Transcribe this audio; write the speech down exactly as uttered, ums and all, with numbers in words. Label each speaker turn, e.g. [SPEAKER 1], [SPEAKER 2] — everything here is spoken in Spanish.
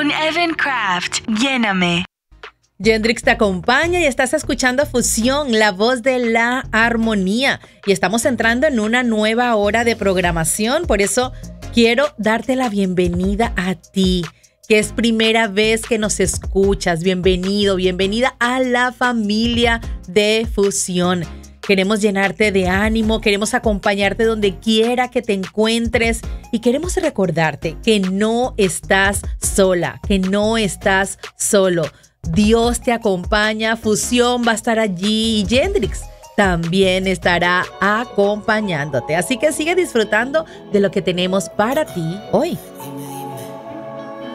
[SPEAKER 1] Con Evan Craft, lléname.
[SPEAKER 2] Yendrix te acompaña y estás escuchando Fusión, la voz de la armonía. Y estamos entrando en una nueva hora de programación, por eso quiero darte la bienvenida a ti, que es primera vez que nos escuchas. Bienvenido, bienvenida a la familia de Fusión. Queremos llenarte de ánimo, queremos acompañarte donde quiera que te encuentres y queremos recordarte que no estás sola, que no estás solo. Dios te acompaña, Fusión va a estar allí y Yendrix también estará acompañándote. Así que sigue disfrutando de lo que tenemos para ti hoy.